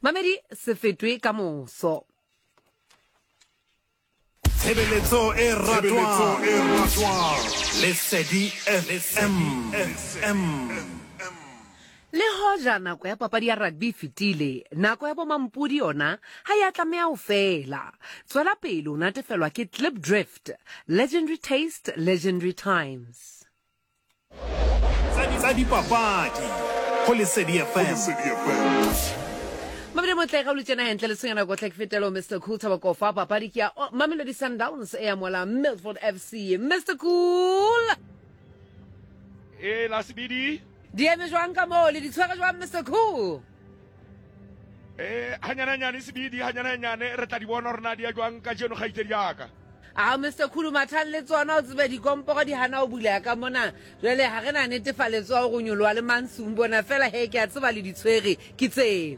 Mamedi se fetwe ka moso. Tshebeletso e ratwang Lesedi FM. Le hoja nako ya papadi ya rugby fitile, nako ya bomampudi yona ha ya tlameha ho fela. Tswela pele o natefelwa ke Clip Drift, Legendary Taste, Legendary Times. Tsa dipapadi ho Lesedi FM. Mamedi motle ga lutsena hentle le sengana go tlekfetelo Mr. Cool Tabakofa papadi ke ya Mamelodi Sundowns e ya mola Milford FC. Mr. Cool. La Sibidi. Dieme jwang ka mo le ditshware jwang Mr. Cool. Hanyana Sibidi hanyana re tla di bona rena dia jwang ka jeno ga itse diaka. Mr. Cool mathan le tsona o tsebe di komporo di hana o bula ka mona. Jwale ha rena netefaletso go nyolwa le mansung bona fela he ke a tseba le ditshwere ke tse.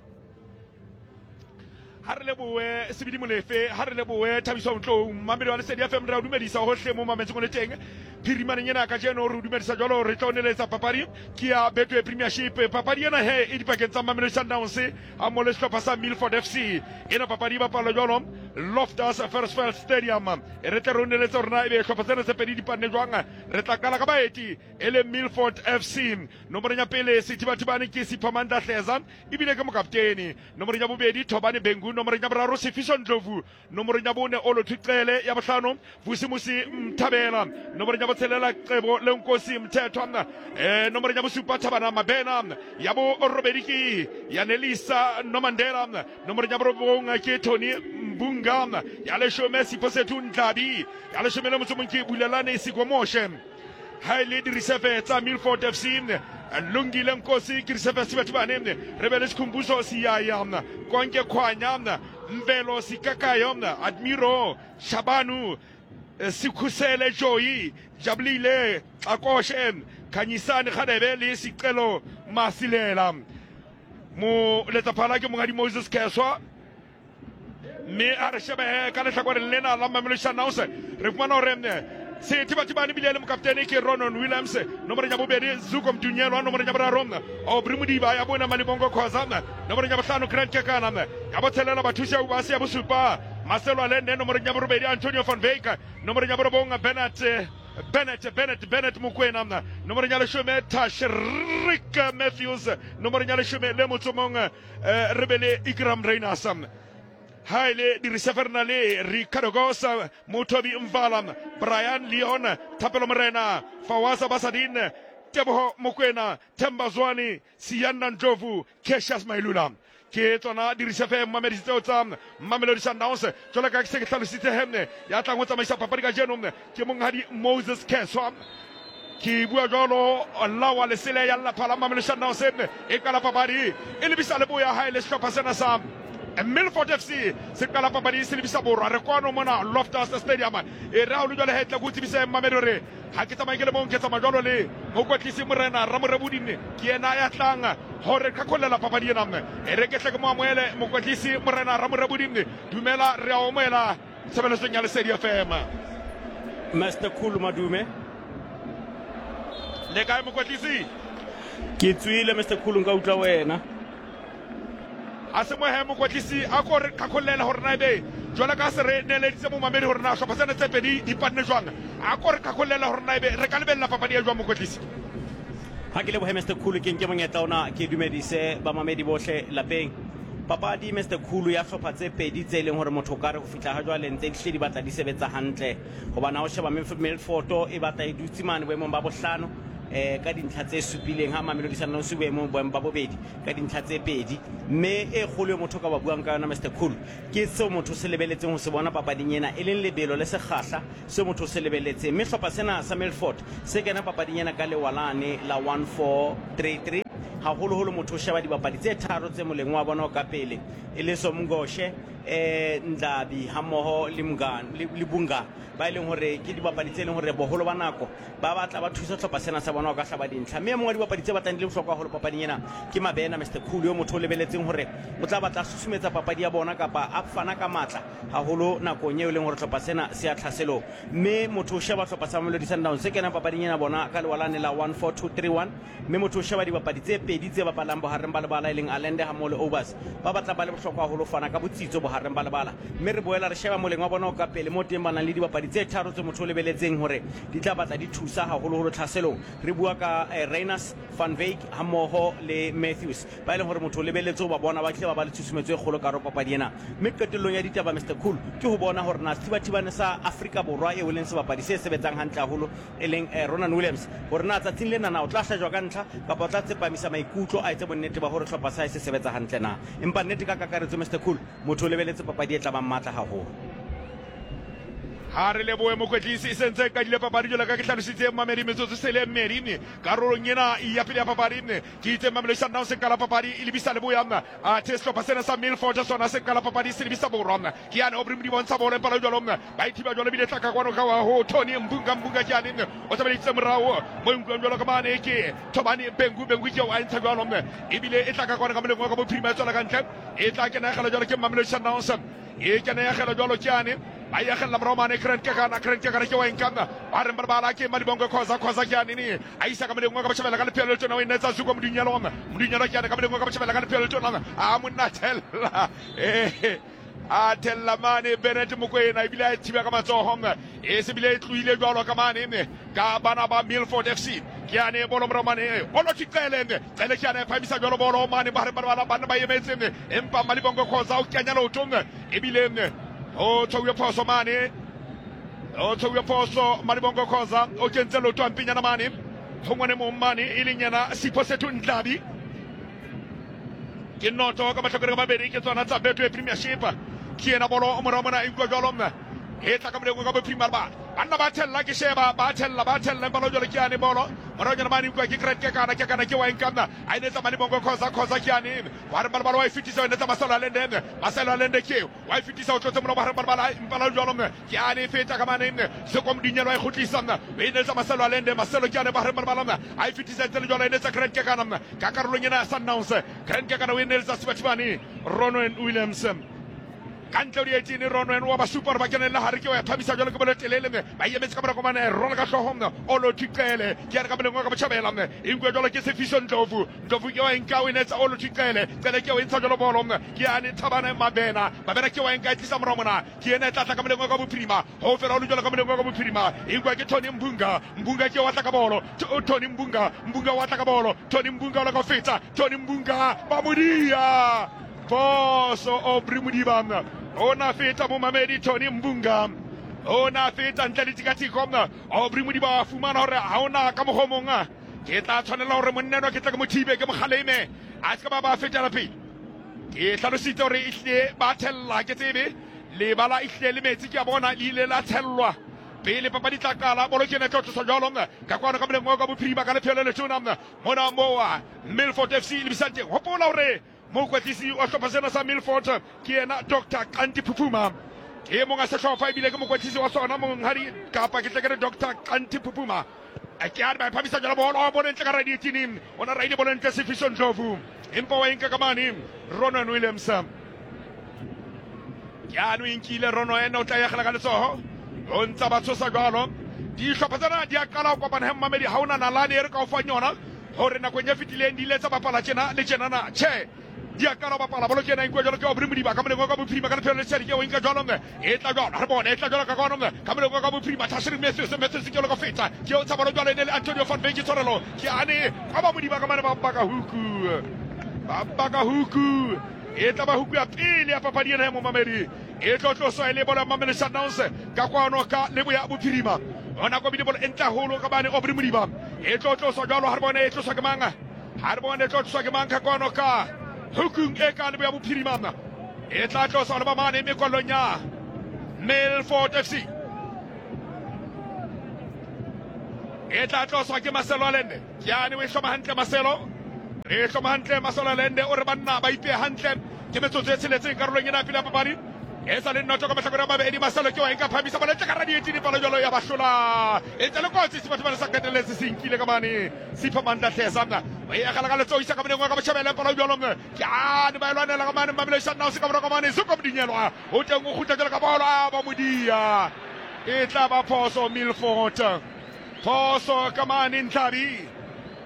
Ha re leboe Sibidi Molefe, ha re leboe Thabiso Mtlou, Mamedi wa Lesedi FM re a dumedisa hohle mo mametseng le teng. Phirimane nyena ka jeno re dumedisa jalo re tloneletsa papadi ke ya Betway Premiership. Papadi ena he e dipakeng tsa Mamelodi Sundowns a mo le sehlopha sa Milford FC. Ena papadi ba palo jalo Loftus Versfeld Stadium. Re tle re neletsa rena ebe sehlopha tsena tse pedi di panne jwang. Re tla kala ka baeti ele Milford FC. Nomoro ya pele Sithibathibane ke Siphamanda Hleza ibile ke mokapteni. Nomoro ya bobedi Thobane Bengu, nomoro ya boraro Sifiso Ndlovu, nomoro ya bone Olo Thuxele, ya bohlano Vusimusi Mthabela, nomoro ya botshelela Qebo Lenkosi Mthethwa, nomoro ya bosupa Thabana Mabena, ya bo Roberiki ya Nelisa Nomandela, nomoro ya borobong ke Tony Mbunga, ya leshome Siposethu Ndlabi, ya leshome le motsomong Bulelane Sikomoshe. Highly reserve tsa Milford FC Lungile Nkosi ke reserve Sibathibane Rebele Sikhumbuzo siyaya konke khwanya Mvelo Sikakayo Admiro Shabanu Sikhusele Joyi Jabulile Akoshe Khanyisani Khadebe le Sicelo Masilela mo letaphala ke mongadi Moses Keswa me a re shebe ka lehlakore lena la Mamelodi Sundowns re fumana hore Sithibathibane bile le mokaptene ke Ronon Williams, nomoro ya bobedi Zuko Mdunyelwa, nomoro ya boraro Aubrey Mudiba ya bona Malibongo Khoza, nomoro ya bohlano Grant Kekana, ya botshelela bathusi ya ubasi ya bosupa Marcelo Allende, nomoro ya borobedi Antonio van Beek, nomoro ya borobong Bennett Mukwena, nomoro ya leshome Tashrik Matthews, nomoro ya leshome le motsomong Rebele Ikram Reinasam. Haile di Risafernale, Ricardo Gosa, Mutobi Mvalam, Brian Leon, Tapelo Morena, Fawasa Basadin, Teboho Mukwena, Temba Zwani, Sianda Njovu, Keshas Mailula. Ketona di Risafe Mamedi Stotam, Mamelodi Sundowns, Jolaka Sekretary Sitehemne, Yatangota Maisa Paprika Genum, Kimungadi Moses Keswam. Ki bua jolo lawa le sele yalla pala Mamelodi Sundowns e kala papari, elibisa le boya haile shopasena sam. Milford FC se kala papadi se libisa borwa re kwano mona Loftus Stadium e raulu jole hetla guti bise Mamedore ha ke tsamaya ke le mong ke tsamaya jolo le mo kwatlisi morena Ramorebudine ke ena ya tlanga hore ka kholela papadi ena e re ke tle ke mo amoele mo kwatlisi morena Ramorebudine dumela re a omela tshebeletso ya Lesedi FM. Mr. Cool Madume le kae mo kwatlisi ke tswile Mr. Cool nka utla wena ase mo he mo kwatlisi a go re ka kholela hore na be jwala ka se re neleditse mo Mamedi hore na shopha tsena tse pedi di panne jwang a go re ka kholela hore na be re ka lebella papadi ya jwa mo kwatlisi ha ke le bohe Mr. Cool ke monyetla ona ke dumedise ba Mamedi bohle lapeng papadi Mr. Cool ya hlopha tse pedi tse leng hore motho ka re go fitla ha jwale ntse di batla di sebetsa hantle hobana o sheba Milford e batla e dutse mane boemong ba bohlano ka dintlha tse supileng ha Mamelodi Sundowns boemong ba bobedi ka dintlha tse pedi mme e kgolo motho ka ba buang ka yona Mr. Cool ke seo motho se lebeletseng ho se bona papading ena e leng lebelo le sekgahla se motho se lebeletseng mme hlopha sena sa Milford se kena papading ena ka lewalane la 1433 haholo motho sheba dibapadi tse tharo tse moleng wa bona ka pele e le Somngoshe Ndlabi hamoho le Bunga ba ileng hore ke dibapadi tse leng hore boholo ba nako ba batla ba thusa hlopha sena sa bona ka hlaba dintlha mme mongwe dibapadi tse batlang di le bohlokwa holo papading ena ke Mabena Mr. Cool yo motho lebeletseng hore o tla batla susumetsa papadi ya bona kapa a fana ka matla haholo nakong eo leng hore hlopha sena se a tlhaselo mme motho sheba hlopha sa Mamelodi Sundowns se kena papading ena bona ka lewalane la 14231 mme motho sheba dibapadi tse pedi tse bapalang bohareng ba lebala e leng Allende ha mole Overs ba batla ba le bohlokwa haholo fana ka botsitso bohareng ba lebala mme re boela re sheba moleng wa bona o ka pele mo teng bana le dibapadi tse tharo tse motho o lebeletseng hore di tla batla di thusa haholo tlhaselong re bua ka Reiners, Van Wyk ha mmoho le Matthews ba ile hore motho o lebeletse ba bona ba tle ba le tshusumetso e kgolo ka ro papadi ena mme qetellong ya ditaba Mr Cool ke ho bona hore na thibathibane sa Afrika Borwa e leng sebapadi se sebetsang hantle haholo e leng Ronan Williams hore na tsatsing lena na o tla hlajwa ka ntlha kapa o tla tsepamisa maikutlo a etse bonnete ba hore hlopha sa se sebetsa hantle na empa nnete ka kakaretso Mr Cool motho o lebeletse papadi e tla ba matla haholo ha re leboe mokwetlisi e sentse ka dile papadi jela ka ke hlalositse mamedi metsotso sele mmedi karolong ena ya pele ya papadi ke itse mamedi Sundowns se kala papadi e lebisa leboya a testo pasena sa Milford sona se kala papadi se lebisa borona ke yana o brimdi bontsha bolo pala jolo ba ithiba jolo bile tlaka kwano ka wa ho Tony mbunga ke yana o tsabelitse morao mo ngwe jolo ka mane ke thobani bengu ke wa ntsa jolo e bile e tlaka kwano ka moleng wa bo prima tsala ka ntle e tla ke na gala jolo ke mamedi Sundowns e ke na ya gala jolo ke yana Aya khalla Romane Krent ke wa inkana bare barbala ke Malibongo khoza ke nini aisa ka mlengwa ka bashebela ka lepelo tsona wa inetsa zuko mdunyalo ke ana ka mlengwa ka bashebela ka lepelo tsona a monna tella a tella mane Bennett Mokoena ibile thiba ka matsoho e se bile tluile jwalo ka mane ka bana ba Milford FC ke ane bolo Romane o lo tikelende tsele ke ane phamisa jwalo bolo mane bare barbala bana ba yemetse empa Malibongo khoza o kenya lo tonga ibile o tsoya poso mane o tsoya poso Malibongo khoza o kentse lo twampinya na mane hongwane mo mane ilinyana siposetu ndlabi ke noto ka batlhokere ba bedi ke tsona tsa Betway Premiership ke ena bolo o moromona ingwa jolomna e tla ka mlengwa ka bo Premier ba banna ba thella ke sheba ba thella balo jole ke ane bolo moronyana mane ingwa ke Krent ke kana ke wa inkana a ine tsa Malibongo khoza ke ane ba re balo wa fitisa ine tsa Masela Lende ke wa fitisa o tlotse mo ba re balo jolomna ke ane feta ka mane se kom dinyelo wa khutlisana ine tsa Masela Lende ke ane ba re balo a fitisa tsele jole ine tsa Krent ke kana ka karolong ena Sundowns Krent ke kana winner tsa Sibathibane Ronan Williams kantle di etini Ronan wa ba super ba kenela ha re ke wa phamisa jalo ke bolo telele ba yemetse ka bra komane rola ka hlohomna o lo tikele ke re ka bolo ngwa ka botjhabela ingwe jalo ke Sefisho Ndlovu ke wa enka winetsa o lo tikele tsele ke wa intsa jalo bolo ke ane Thabana Mabena ke wa enka tlisa moromona ke ene tlatla ka bolo ngwa ka bophirima ho fela o lo jalo ka bolo ngwa ka bophirima ingwe ke Tony Mbunga ke wa tla ka bolo Tony Mbunga wa tla ka bolo Tony Mbunga o la ka fetsa Tony Mbunga ba modia boso o brimudibana ona feta mo mamedi Tony Mbunga ona feta ntletikathiko o brimudiba fumana hore ha ona ka mogomonga ke tla tshwanela hore monneno ke tla ka mothibe ke moghaleme a ska ba feta la pele ke hlalositse hore ihle ba thella ke tsebe le bala ihle le metsi ke a bona ile la thellwa pele papadi tla kala bolo ke ne tlotso sa jalo ka kwana ka moleng ka bophirima ka lephelo le tsona mona moa Milford FC le bisante hopola hore mokwetlisi wa hlopha sena sa Milford ke ena Dr. Kanti Pupuma ke monga sehlopha ebile ke mokwetlisi wa sona monghadi kapa ke tle ke Dr. Kanti Pupuma a ke a ba phamisa jalo bolo o bona ntle ka radio team ona raidi bolo ntle Sefisho Ndlovu empa wa inka ka mane Ronan Williams ya no inkile Rono ena o tla ya gela ka letsoho o ntsa ba tsosa jalo di hlopha tsena di a kala go kopana Mamedi ha ona nalane e re ka o fanyona hore na kwenya fitileng di letsa bapala tjena le tjena na che dia kana bapala bolo kena ingwe jalo ke o brimudi ba ka moleng ka bophirima ka lephelo le tsedi ke o inka jalo e tla jalo re bona e tla jalo ka kono ka moleng ka bophirima Tashiri Matthews ke lo ka feta ke o tsabalo jalo le Antonio Van Wyk tsorelo ke ane ka ba modi ba ka mane ba baka huku e tla ba huku ya pele ya papadi ena mo Mamedi e tlo so ile bola Mamedi Sundowns ka kwano ka lebo ya bophirima ona go bidi bolo entla holo ka bane o brimudi ba e tlo so jalo ha re bona e tlo so ke manga ha re bona e tlo so ke manga kwano ka hukung e ka lebo ya bophirima e tla tlo so ba mane me kolonya Milford FC e tla tlo so ke Maselo Lende yani we hloma hantle Maselo e hloma hantle Maselo Lende o re banna ba ipe hantle ke metsotso e tsheletseng karolong ena pele ya papadi e sa le notho ka mahlakore ba edi Maselo ke wa enka phamisa ba le tla ka radio etini palo jalo ya bahlola e tla le kotsi Sibathibane sa keteletse se inkile ka mane Siphamandla Hlesana e ya gala le tsoisa ka moleng ka botjhabela palo jalo ke a di ba elwanela ka mane Mamedi Sundowns ka ka mane se ka modinyelwa o teng o khutla ka bola ba modia e tla ba phoso Milford phoso ka mane Ntlabi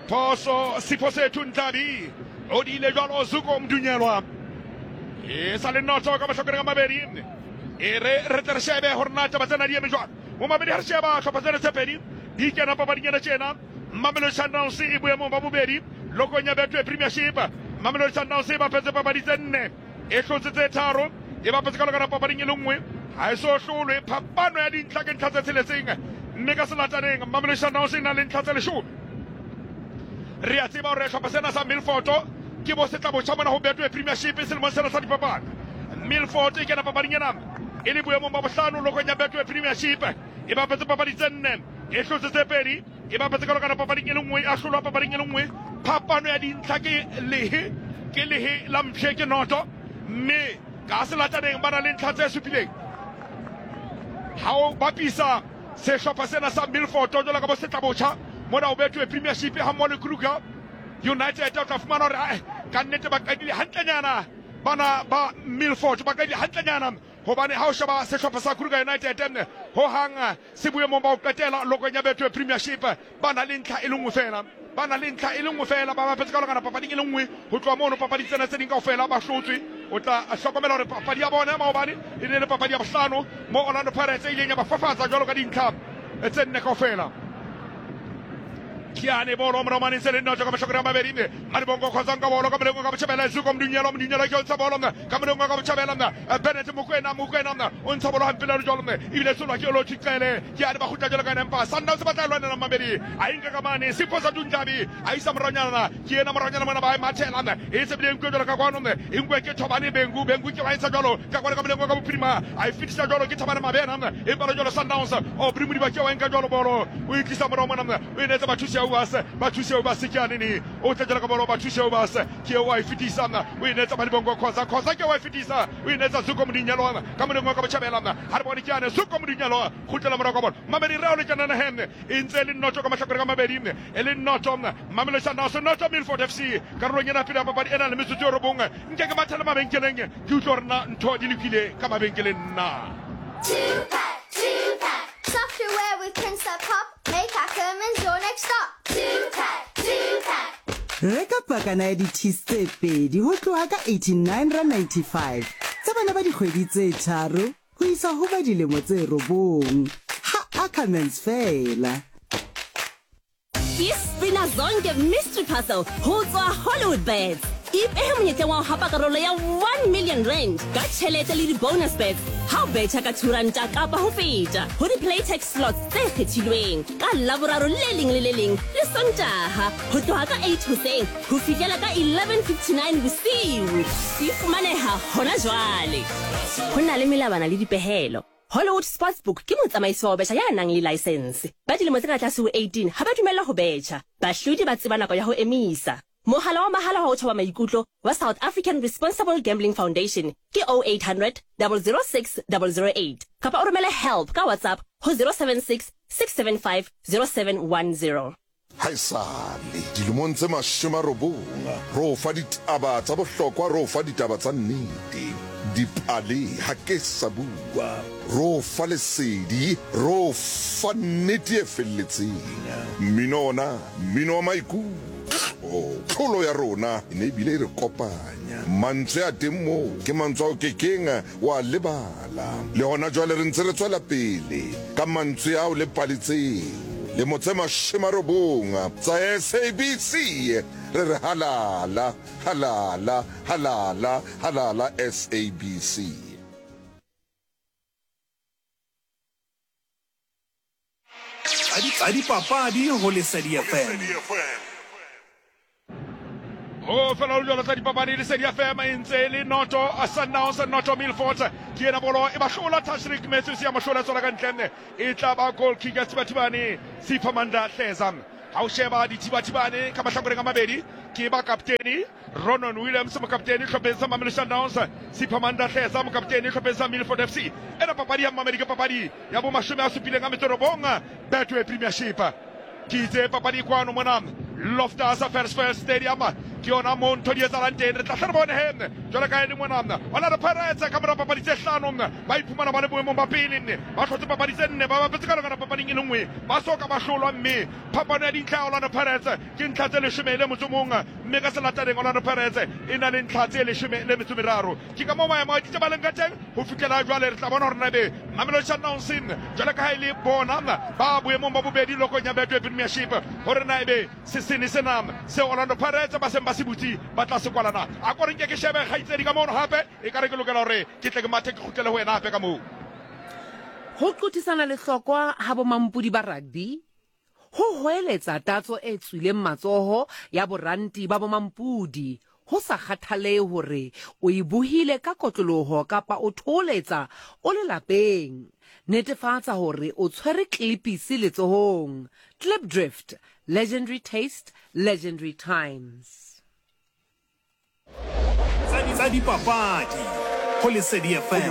phoso Sipho Sethu Ntlabi o di ile jwalo Zuko Mdunyelwa e sa le notho ka mahlokore ka mabedi e re tle re shebe hore na taba tsena di eme jwang mo mabedi ha re sheba hlopha tsena tse pedi di kena papadinyana tjena Mamelodi Sundowns e boemong ba bobedi lokong ya Betway Premiership Mamelodi Sundowns e bapetse papadi tse nne e hlotse tse tharo e bapetse ka lokana papading e le nngwe ha e so hlolwe phapano ya dintlha ke ntlha tse tsheletseng mme ka selataneng Mamelodi Sundowns e na le ntlha tse leshome re a tseba hore hlopha sena sa Milford ke bo setla botjha mona ho Betway Premiership selemong sena sa dipapadi Milford e kena papading ena e le boemong ba bohlano lokong ya Betway Premiership e bapetse papadi tse nne e hlotse tse pedi e bapetse ka lokana papading e le nngwe a hlolwa papading e le nngwe phapano ya dintlha ke lehe la mphe ke noto mme ka selataneng ba na le ntlha tse supileng ha o bapisa sehlopha sena sa Milford jwalo ka bo setla botjha mona o Betway Premiership ha mmoho le Kruger United o tla fumana hore ka nnete ba qadile hantlenyana bana ba Milford ba qadile hantlenyana hobane ha o sheba sehlopha sa Kruger United ho hang se boemong ba o qetela lokong ya Betway Premiership ba na le ntlha e le nngwe fela ba na le ntlha e le nngwe fela ba bapetse ka lokana papading e le nngwe ho tloha mono papadi tsena tse ding kaofela ba hlotswe o tla hlokomela hore papadi ya bona maobane e ne le papadi ya bohlano mo Orlando Pirates e ileng ya ba fafatsa jwalo ka dintlha tse nne kaofela Kiane bolo mromani sele no joka mashokora maberinde maribongo khozanga bolo ka mrengo ka bchabela Zuko Mdunyelwa ke utsa bolo ka mrengo ka bchabela Bennett Mukwena on tsabolo hampela jolme ibile solo ke lo tsikele kiane ba khutla jolo ka nempa Sundowns ba tla lwana na mabedi a inga ka mane Sipho Sethu Ntlabi a isa moronyana ke ena moronyana mona ba mathela e se bile nko jolo ka kwano ingwe ke thobane bengu ke ba isa jolo ka kwala ka mrengo ka boprima a fitisa jolo ke thobane mabena e ba jolo Sundowns o primuri ba ke wa enka jolo bolo o ikisa moromana o ene tsa bathusi Bathusi o basikyane ni o tla ka bolo bathusi o basa ke wa ifitisa o ene tsa malibongo khoza ke wa ifitisa o ene tsa Zuko Mdunyelwa ka mrengo ka bchabela ha re bone kyane Zuko Mdunyelwa khutlela moroko bolo mabedi rao le kana na henne intse le notho ka mahlakore ka mabedi e le notho Mamelodi Sundowns notho Milford FC karolo nyana pila papadi ena le metsotso ro bonga nke ke mathela mabenkeleng ke utlo rena ntho di lokile ka mabenkeleng na Software with Prince Pop, make Ackerman's your next stop. Two-pack. Reka pakana ya di-cheese tse pedi ho tloha ka 89.95 tsa bana ba dikgwedi tse tharo ho isa ho ba dilemo tse robong ha Ackermans fela. Ispina zonke mystery puzzle ho tswa Hollywood Bets. Ipehe monyetla wa hapa karolo ya 1 million rand ka tjhelete le di-bonus bets ha o betjha ka R2 kapa ho feta ho di-playtech slots tse kgethilweng ka Laboraro le leng le le leng le Sontaha ho tloha ka 8 hoseng ho fihlela ka 11:59 bosiu. Di fumaneha hona jwale. Ho na le melabana le dipehelo. Hollywood Sportsbook ke motsamaisi wa betjha ya nang le license. Ba dilemo tse ka tlase ho 18 ha ba dumella ho betjha. Bahlodi ba tseba nako ya ho emisa. Mohala wa mahala wa ho thoba maikutlo wa South African Responsible Gambling Foundation ke 0800 006 008 kapa o romele help ka WhatsApp ho 076 675 0710. Haisale dilemong tse 90 ro fa ditaba tsa bohlokwa ro fa ditaba tsa nnete dipale ha ke sa bua ro fa lesedi ro fa nnete e felletseng mino maikutlo tlholo ya rona e ne bile re kopanya mantswe a temo ke mantswe o kekeng wa lebala le hona jwale re ntse re tswela pele ka mantswe ao le palitseng le motse 90 tsa SABC re re halala SABC. Adi papadi ho Lesedi FM. O fela ulo tsa dipapadi le Lesedi FM intse le noto Sundowns noto Milford ke ena bolo e ba hlola Tashrik Moses ya mahlola tsona ka ntlene e tla ba goal kick ya Tibatibane Siphamanda Hleza ha o sheba Tibatibane ka mahlakore ka mabedi ke ba kapteni Ronan Williams mo kapteni hlopeng sa Mamelodi Sundowns Siphamanda Hleza mo kapteni hlopeng sa Milford FC ena papadi ya Mamelodi ka papadi ya bo 70 Betway Premiership kitse papadi kwano mona Loftus Versfeld Stadium ke yona mo ntho di etsalang teng re tla hle re bone he jwale ka ene mona Orlando Pirates ka mora papadi tse hlano ba iphumana ba le boemong ba pele ba hlotse papadi tse nne ba bapetse ka lona papading e le nngwe ba soka ba hlolwa mme phapano ya dintlha ya Orlando Pirates ke ntlha tse 11 mme ka selataneng Orlando Pirates e na le ntlha tse 13 ke ka mo maemo a ditse ba leng ka teng ho fihlela jwale re tla bona hore na be Mamelodi Sundowns jwale ka ha e le bona ba boemong ba bobedi lokong ya Betway Premiership hore na ebe se sene sena se Orlando Pirates ba seng ba se butsi ba tla se kwalana a ko reng ke shebe khaitsedi ka mono hape e ka re ke lokela hore ke tle ke mathe ke khutlele ho wena hape ka moo ho qotisana le hlokwa ha bo mampudi ba rugby ho hoeletsa tatso e tswileng matsoho ya boranti ba bo mampudi ho sa kgathale hore o ibuhile ka kotloloho kapa o tholetsa o le lapeng netefatsa hore o tshwere klipisi letsohong Klipdrift, legendary taste, legendary times. Tsa dipapadi ho Lesedi FM.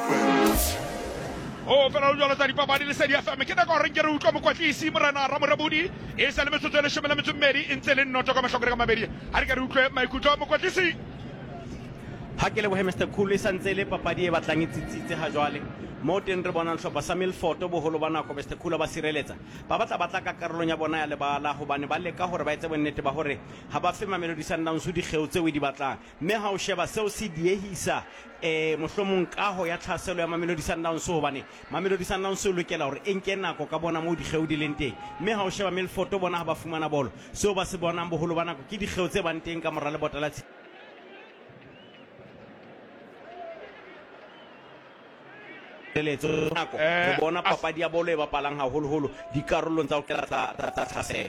o fela o jwalo tsa dipapadi Lesedi FM ke nako re nkere utlwa mokwatlisi Morena Ramorabudi e sa le metsotso e 12 e ntse le nnotho ka mahlokore ka mabedi ha re ka re utlwe maikutlo mokwatlisi ha ke le bohe Mr Cool e santse le papadi e batlang e tsitsitse ha jwale mo teng re bona hlopha sa Milford boholo ba nako Mr Cool ba sireletsa ba batla ka karolong ya bona ya lebala hobane ba leka hore ba etse bonnete ba hore ha ba fe Mamelodi Sundowns di kgeo tse o di batlang mme ha o sheba seo se diehisa mohlomong kaho ya tlhaselo ya Mamelodi Sundowns hobane Mamelodi Sundowns o lokela hore e nke nako ka bona mo di kgeo di leng teng mme ha o sheba Milford bona ha ba fumana bolo seo ba se bonang boholo ba nako ke di kgeo tse bang teng ka mora le botala nako re bona papadi ya bolo e bapalang haholoholo dikarolong tsa ho kela tsa tlhaselo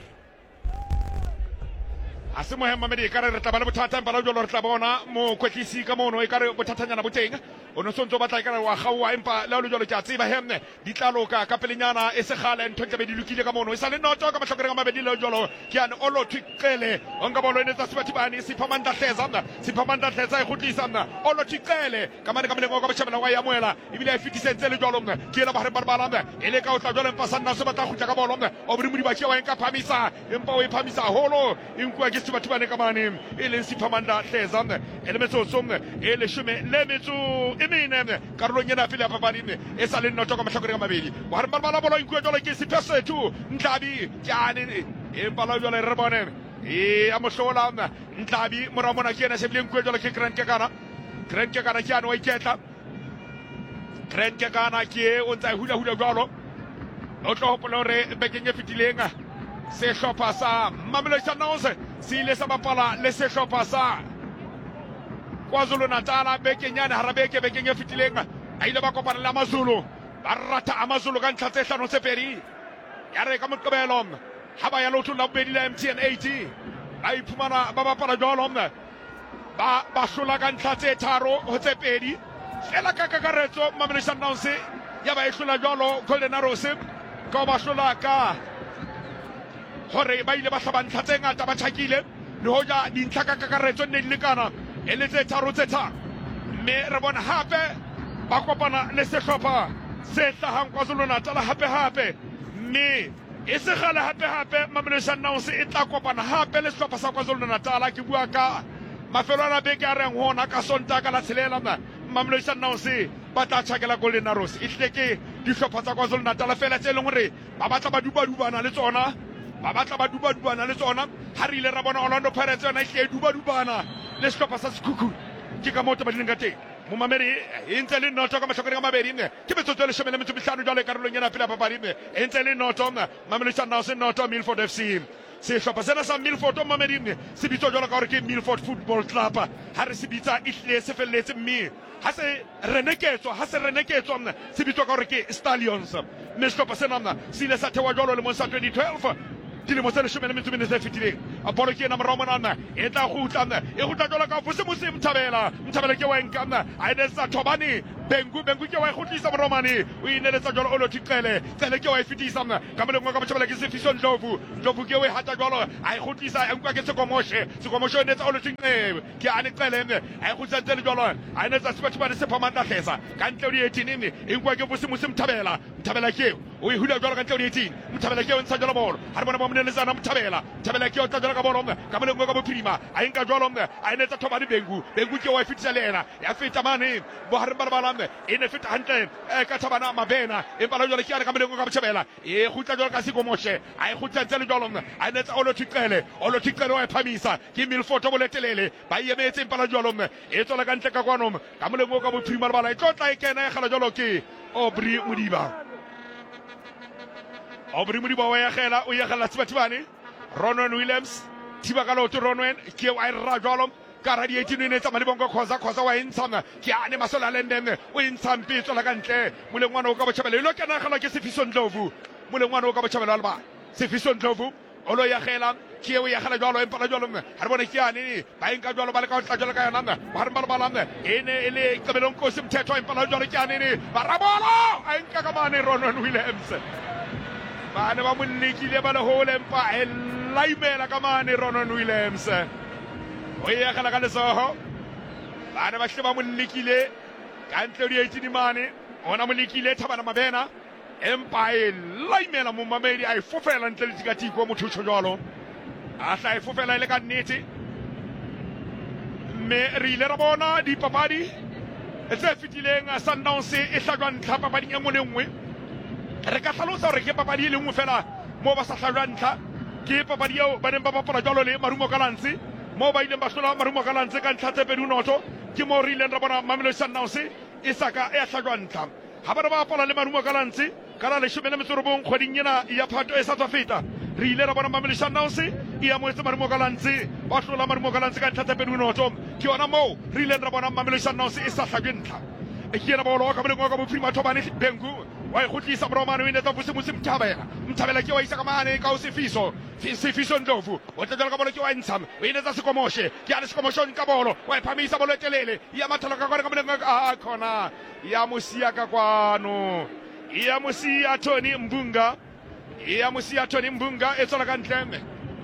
a se mohem Mamedi ka re tla ba le bothata empa la jwalo re tla bona mo kwetlisi ka mono e ka re bothatanyana bo teng o no sontso batla e ka re wa gaua empa la lo jwalo tja tseba hemne di tla loka ka pelenyana e se gale ntho tse be di lokile ka mono e sa le noto ka mahlokore ka mabedi le jwalo ke an o lo thikele onka bolo ene tsa Sibathibane Siphamanda Hleza e khutlisa o lo thikele ka mane ka mane go ka bashebela wa ya moela ebile e fitisentse le jwalo ke ela ba re barbalanda ele ka o tla jwalo empa sanna se batla khutla ka bolo o bri ba tshwa enka phamisa empa o e phamisa holo inkwa ke Sibathibane ka mane e le Siphamanda Hleza ele metso somne ele shume le metso emine karolong yena pele ya papadi e sa le noto ka mahlokore ka mabedi ba re barbala bolo inkwa jwalo ke Siphasethu Ntlabi tjane e bala jwalo re bone e a mohlola Ntlabi mora mona ke ena se bile inkwa jwalo ke Grant Kekana ke ano wa iketla Grant Kekana ke o ntsa hula jwalo o tlo hopola hore bekeng e fitileng se hlopha sa Mamelodi Sundowns se ile sa bapala le se hlopha sa KwaZulu Natal bekeng e fitileng a ile ba kopana le Amazulu ba rata Amazulu ka ntlha tse hlano tse pedi ya re ka Moqebelo ha ba ya lo tlola bobedi la MTN 80 ba iphumana ba bapala jwalo ba hlola ka ntlha tse tharo ho tse pedi fela ka kakaretso Mamelodi Sundowns ya ba e hlola jwalo Golden Arrows ka ba hlola ka hore ba ile ba hlaba ntlha tse ngata ba tjhakile le hoja dintlha ka kakaretso ne di lekana e le tse tharo tse tharo mme re bona hape ba kopana le sehlopha se hlahang KwaZulu Natal hape mme e se gale hape Mamelodi Sundowns e tla kopana hape le sehlopha sa KwaZulu Natal ke bua ka mafelo a beke a reng hona ka Sontaga la tshelela Mamelodi Sundowns ba tla tshakela Golden Arrows e tle ke dihlopha tsa KwaZulu Natal fela tse leng hore ba batla ba dubana le tsona ha re ile ra bona Orlando Pirates yona e tle dubana le sehlopha sa Sekhukhune ke ka motho ba dileng ka teng mo Mamedi e ntse le noto ka mahlokore ka mabedi ke metsotso e 15 jwale karolong yena pele papadi e ntse le noto Mamelodi Sundowns noto Milford FC sehlopha sena sa Milford Mamedi se bitswa jwalo ka hore ke Milford Football Club ha re se bitsa ihle se felletse mme ha se reneketswa se bitswa ka hore ke Stallions mme sehlopha sena se ile sa thewa jwalo le mo sa 2012 dilemo tse 10 tse fitileng a bolo ke ena moramonana e tla gutla jwalo ka fose mose Mthabela ke wa enka a ene sa thobane bengu ke wa khutlisa moromane o ineletsa jwalo o lo thiqele tsele ke wa fitisa ka moleng wa ka Mthabela ke Sifiso Ndlovu ke we hata jwalo a khutlisa enka ke sekomosho ne tsa o lo thiqele ke ane qele a khutsa tsele jwalo a ene tsa Sibathibane Siphamanda Hleza ka ntle di 18 enka ke fose mose Mthabela ke o e hula jwalo ka ntle di 18 Mthabela ke o ntsha jwalo bolo ha re bona ba moneletsana Mthabela ke o tla jwalo ka bolong ka moleng ka bophirima a enka jwalong a enetsa thobane bengu ke wa fitisa le ena ya feta mane bo hareng ba balang e ne feta hantle ka Thabana Mabena empa la jwale ke ka moleng ka botjhabela e khutla jwale ka Sikomoshe a e khutla ntse le jwalong a enetsa Olo Tiqele wa phamisa ke Milford bo letelele ba emetse empa la jwalong e tswela ka ntle ka kwanom ka moleng ka bophirima le bala e tlotla e kena e gala jwalo ke Aubrey Modiba wa ya gela o ya gela Tsibathibane Ronwen Williams thiba ka loto Ronwen ke wa ra jwalo ka ra di 18 ne tsa malibongo khoza wa intshama ke ane masola lendeng o intsampi tswela ka ntle molengwana o ka botjhabela lo kana gela ke Sefiso Ndlovu molengwana o ka botjhabela ba Sefiso Ndlovu olo ya gela ke o ya gela jwalo empa la jwalo ha re bona ke ane ba enka jwalo ba le ka tla jwalo ka yana ba re ba balanga ene ele kabelong ko simthetho empa la jwalo ke ane ba rabolo a enka ka mane Ronwen Williams bana ba monnikile ba le hole empa e laimela ka mane Ronwen Williams o ya gela ka lesoho bana ba hle ba monnikile ka ntle di 18 mane ona monnikile Thabana Mabena empa e laimela mo mamedi a e fofela ntle le tikatiko motho jwalo a hla e fofela ile ka nnete me re ile ra bona dipapadi tse fitileng a Sundowns e hlajwa ntlha papading e nngwe re ka hlalosa hore ke papadi le nngwe fela mo ba sa hlajwa ntlha ke papadi eo ba neng ba bapala jwalo le Marumo Gallants mo ba ileng ba hlola Marumo Gallants ka ntlha tse 2-0 ke mo re ileng ra bona Mamelodi Sundowns e saka e hlajwa ntlha ha ba bapala le Marumo Gallants ka la 19 kgweding ena ya Phato e sa tswa feta re ile ra bona Mamelodi Sundowns e ya moetse Marumo Gallants ba hlola Marumo Gallants ka ntlha tse 2-0 ke yona mo re ileng ra bona Mamelodi Sundowns e sa hlajwe ntlha e ke ra bolo ka moleng ka bophirima Thobane bengu wa e khutlisa Bromane o inetsa bose Mthabela ke wa isa ka mane ka o Sefiso Ndlovu o tla ka bolo ke wa intsham o inetsa Sikomoshe ke ya Sikomoshe ka bolo wa e phamisa bolo etelele ya matholo ka ka moleng a khona ya mosia ka kwano ya mosia Tony Mbunga e tsola ka ntleme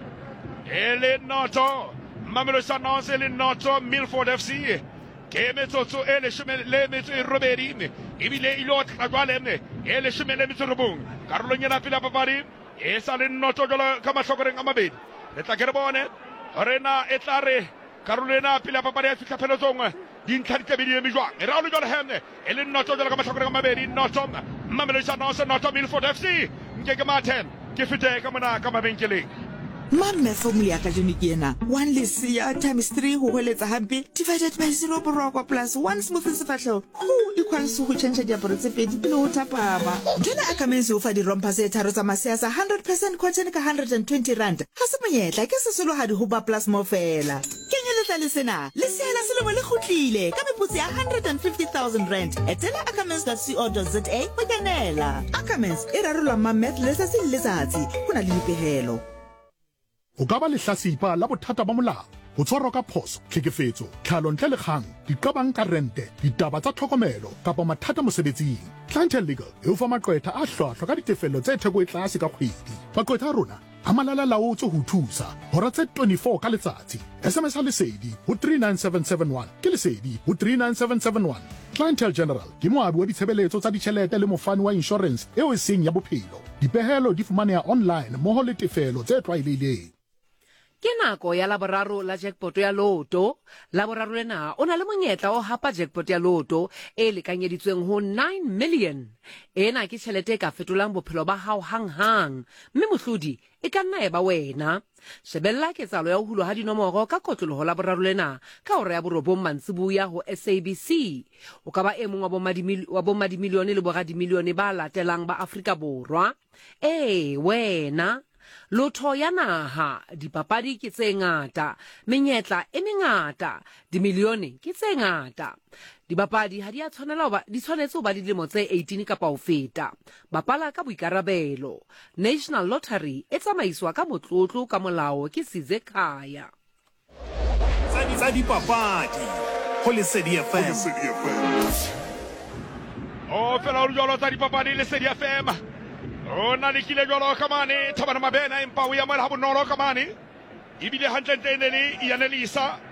ele noto Mamelodi Sundowns ele noto Milford FC ke metsotso e le metso e robedi ebile ilo tla jwale e le shome le metso robong karolong ya pele papadi e sa le noto jwalo ka mahlokoreng a mabedi re tla ke re bone rena e tla re karolong ya pele papadi ya fitla pheletsong dintlha di tlabedi e mejwang e ra lo jwale hemne e le noto jwalo ka mahlokoreng a mabedi noto Mamelodi Sundowns noto Milford FC nke ma 10 ke fete ka mona ka mabenkeleng Mamme formula ka jeno ke ena 1 lesia times 3 ho hweletsa hampe divided by 0 boroko plus 1 smooth sefatlho ho equals ho change diaparo tse pedi pele ho thapama jona Akamenzi o fa di rompa se tharo tsa maseasa 100% cotton ka 120 rand ha se monyetla ke sesolo ha di ho ba plus mo fela kenyeletsa le sena le seela selemo le khutlile ka meputsi ya 150,000 rand etela akamenzi.co.za ho kenela Akamenzi e rarola mamet le sa se letsatsi kuna le dipehelo o ka ba lehlasipa la bothata ba molao ho tshwarwa ka phoso tlhekefetso tlhalo ntle le kgang diqabang ka rente ditaba tsa tlhokomelo kapa mathata mosebetsing Clientele Legal e o fa maqwetha a hlwahlwa ka ditefello tse theko e tlase ka kgwedi maqwetha a rona a malala laotswe ho thusa hora tse 24 ka letsatsi SMS ha lesedi ho 39771 ke lesedi ho 39771 Clientele General ke moabi wa ditshebeletso tsa ditjhelete le mofani wa insurance eo e seng ya bophelo dipehelo di fumaneha online moho le tefelo tse tlwaelehileng ke nako ya laboraro la jackpot ya loto laboraro lena o na le monyetla o hapa jackpot ya loto e lekanyeditsweng ho 9 million ena ke tjhelete ka fetolang bophelo ba hao hang mme mohlodi e ka nna eba wena shebella ketsalo ya ho hulwa ha dinomoro ka kotloloho laboraro lena ka hora ya borobong mantsibuya ho SABC o ka ba e mong wa bomma dimilione le boradi milione ba latelang ba Afrika Borwa wena lotho ya naha dipapadi ke tse ngata menyetla e mengata dimilione ke tse ngata dibapadi ha di a tshwanela di tshwanetse ho ba dilemo tse 18 kapa ho feta bapala ka boikarabelo National Lottery e tsamaiswa ka motlotlo ka molao ke Size Khaya tsa dipapadi ho Lesedi FM o fela o jolo tsa dipapadi Lesedi FM ona le kile jolo ka mane Thabana Mabena empa o ya mola ha bonolo ka mane ibile hantle ntenele ya Nelisa